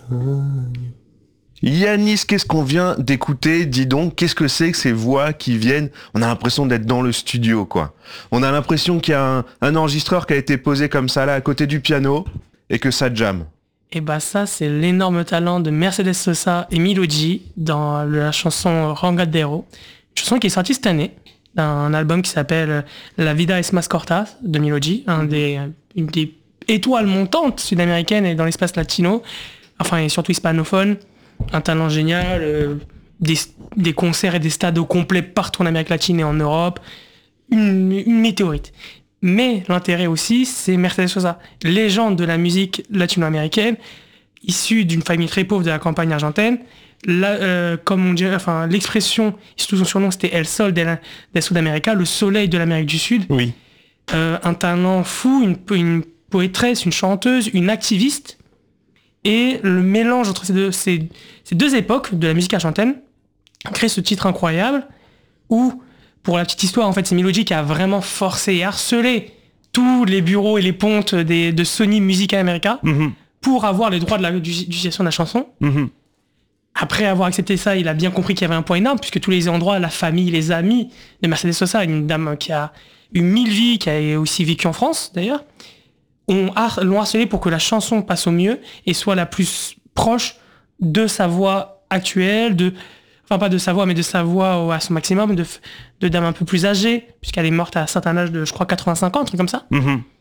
Yanis, qu'est-ce qu'on vient d'écouter? Dis donc, qu'est-ce que c'est que ces voix qui viennent? On a l'impression d'être dans le studio, quoi. On a l'impression qu'il y a un enregistreur qui a été posé comme ça, là, à côté du piano, et que ça jamme. Et bah ça, c'est l'énorme talent de Mercedes Sosa et Milo G dans la chanson Rangadero. Une chanson qui est sortie cette année, d'un album qui s'appelle La Vida es más corta de Milo G, une des étoiles montantes sud-américaines et dans l'espace latino, enfin et surtout hispanophone. Un talent génial, des concerts et des stades au complet partout en Amérique latine et en Europe, une météorite. Mais l'intérêt aussi, c'est Mercedes Sosa, légende de la musique latino-américaine, issue d'une famille très pauvre de la campagne argentine. Comme on dirait, enfin l'expression, surtout son surnom, c'était El Sol de Sudamérica, le soleil de l'Amérique du Sud. Oui. Un talent fou, une poétresse, une chanteuse, une activiste. Et le mélange entre ces deux époques de la musique argentine crée ce titre incroyable où, pour la petite histoire, en fait, c'est Milo G qui a vraiment forcé et harcelé tous les bureaux et les pontes de Sony Music America pour avoir les droits d'utilisation de la chanson. Après avoir accepté ça, il a bien compris qu'il y avait un point énorme, puisque tous les endroits, la famille, les amis de Mercedes Sosa, une dame qui a eu 1000 vies, qui a aussi vécu en France d'ailleurs, l'ont harcelé pour que la chanson passe au mieux et soit la plus proche de sa voix actuelle, enfin pas de sa voix, mais de sa voix à son maximum, de dame un peu plus âgée, puisqu'elle est morte à un certain âge de, je crois, 85 ans, un truc comme ça.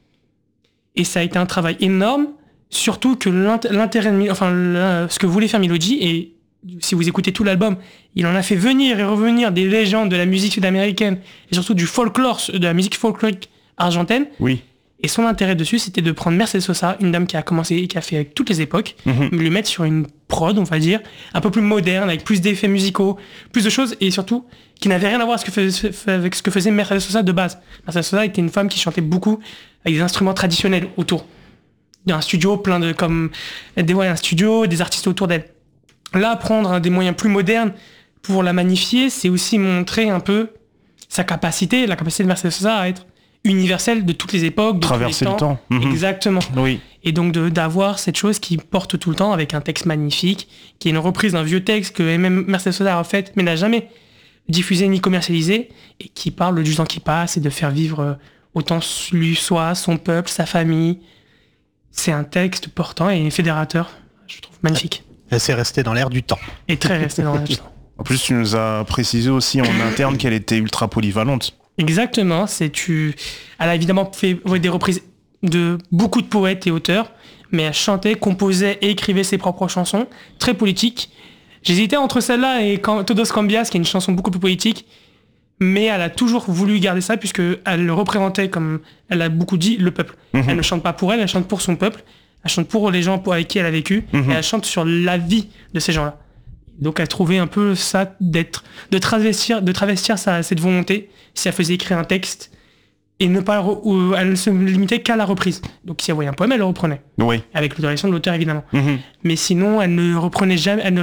Et ça a été un travail énorme, surtout que l'intérêt de ce que voulait faire Milo G, et si vous écoutez tout l'album, il en a fait venir et revenir des légendes de la musique sud-américaine, et surtout du folklore, de la musique folklorique argentine. Oui. Et son intérêt dessus, c'était de prendre Mercedes Sosa, une dame qui a commencé et qui a fait avec toutes les époques, mais lui mettre sur une prod, on va dire, un peu plus moderne, avec plus d'effets musicaux, plus de choses, et surtout, qui n'avait rien à voir avec ce que faisait Mercedes Sosa de base. Mercedes Sosa était une femme qui chantait beaucoup avec des instruments traditionnels autour. Un studio un studio, des artistes autour d'elle. Là, prendre des moyens plus modernes pour la magnifier, c'est aussi montrer un peu la capacité de Mercedes Sosa à être universelle de toutes les époques, de traverser tous les temps. le temps. Exactement. Oui. Et donc d'avoir cette chose qui porte tout le temps avec un texte magnifique, qui est une reprise d'un vieux texte que même Mercedes Sosa a fait, mais n'a jamais diffusé ni commercialisé, et qui parle du temps qui passe et de faire vivre autant lui, soi, son peuple, sa famille. C'est un texte portant et fédérateur, je trouve magnifique. Elle s'est restée dans l'air du temps. Et très restée dans l'air du temps. En plus, tu nous as précisé aussi en interne qu'elle était ultra polyvalente. Exactement, elle a évidemment fait des reprises de beaucoup de poètes et auteurs, mais elle chantait, composait et écrivait ses propres chansons, très politiques. J'hésitais entre celle-là et Todos Cambias, qui est une chanson beaucoup plus politique, mais elle a toujours voulu garder ça, puisqu'elle représentait, comme elle a beaucoup dit, le peuple. Elle ne chante pas pour elle chante pour son peuple, elle chante pour les gens avec qui elle a vécu, et elle chante sur la vie de ces gens-là. Donc elle trouvait un peu ça de travestir cette volonté, si elle faisait écrire un texte, et elle ne se limitait qu'à la reprise. Donc si elle voyait un poème, elle le reprenait. Oui. Avec l'autorisation de l'auteur, évidemment. Mais sinon, elle ne reprenait jamais, elle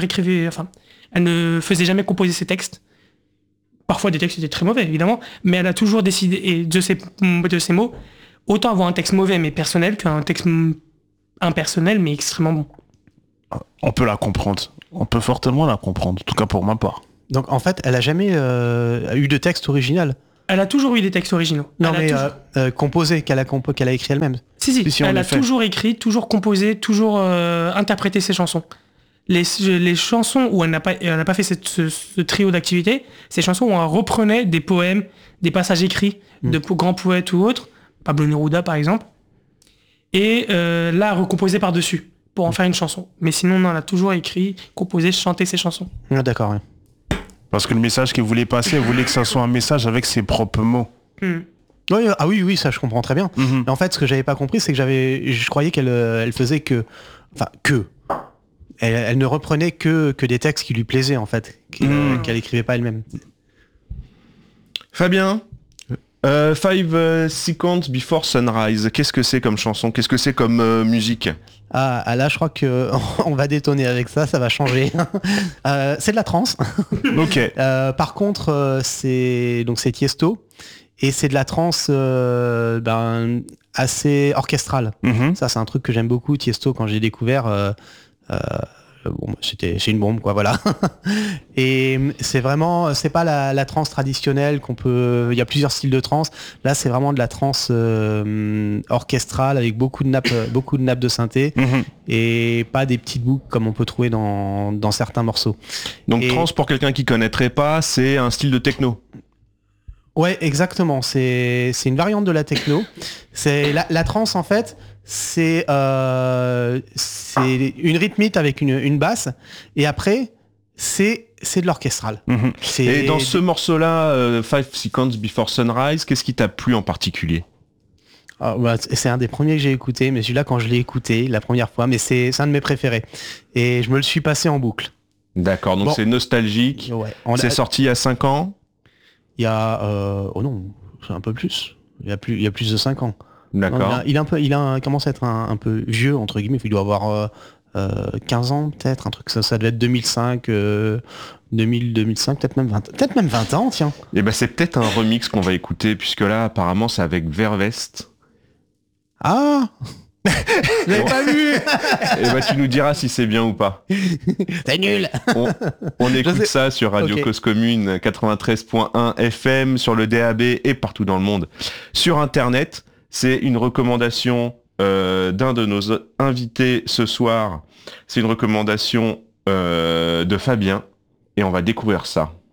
ne faisait jamais composer ses textes. Parfois des textes étaient très mauvais, évidemment, mais elle a toujours décidé, et de ses mots, autant avoir un texte mauvais mais personnel qu'un texte impersonnel mais extrêmement bon. On peut la comprendre. On peut fortement la comprendre, en tout cas pour ma part. Donc en fait, elle a jamais eu de texte original. Elle a toujours eu des textes originaux. Non, mais composé, qu'elle a écrit elle-même. Si, elle a toujours écrit, toujours composé, toujours interprété ses chansons. Les chansons où elle n'a pas fait ce trio d'activités, ces chansons où elle reprenait des poèmes, des passages écrits de grands poètes ou autres, Pablo Neruda par exemple, et là recomposé par-dessus pour en faire une chanson. Mais sinon, non, elle a toujours écrit, composé, chanté ses chansons. Ah, d'accord, ouais. Parce que le message qu'elle voulait passer, elle voulait que ça soit un message avec ses propres mots. Oui, ça je comprends très bien. Mais en fait, ce que j'avais pas compris, c'est que je croyais qu'elle faisait elle ne reprenait que des textes qui lui plaisaient, en fait, qu'elle écrivait pas elle-même. Fabien, 5 Seconds Before Sunrise, qu'est-ce que c'est comme chanson? Qu'est-ce que c'est comme musique? Ah là, je crois que on va détonner avec ça va changer. C'est de la trance. Ok. Par contre, c'est Tiesto et c'est de la trance assez orchestrale. Ça, c'est un truc que j'aime beaucoup. Tiesto, quand j'ai découvert, C'est une bombe, quoi, voilà. Et c'est pas la trance traditionnelle il y a plusieurs styles de trance. Là, c'est vraiment de la trance orchestrale avec beaucoup de nappes de synthé et pas des petites boucles comme on peut trouver dans certains morceaux. Donc trance, pour quelqu'un qui connaîtrait pas, c'est un style de techno. Ouais, exactement. C'est une variante de la techno. C'est la trance, en fait. C'est une rythmique avec une basse, et après c'est de l'orchestral. Et dans ce morceau-là, Five Seconds Before Sunrise, qu'est-ce qui t'a plu en particulier? C'est un des premiers que j'ai écouté, mais celui-là, quand je l'ai écouté la première fois, mais c'est un de mes préférés, et je me le suis passé en boucle. D'accord, donc c'est nostalgique. Ouais, c'est sorti il y a 5 ans. Il y a oh non, c'est un peu plus. Il y a plus de 5 ans. D'accord. Non, il commence à être un peu vieux, entre guillemets. Il doit avoir 15 ans, peut-être, un truc. Ça devait être 2005, 2005, peut-être même 20 ans, tiens. Et ben c'est peut-être un remix qu'on va écouter, puisque là, apparemment, c'est avec Vervest. Ah. Je l'avais pas vu. Et ben tu nous diras si c'est bien ou pas. C'est nul. On écoute ça sur Radio Cause Commune 93.1 FM, sur le DAB et partout dans le monde sur Internet. C'est une recommandation d'un de nos invités ce soir. C'est une recommandation de Fabien, et on va découvrir ça.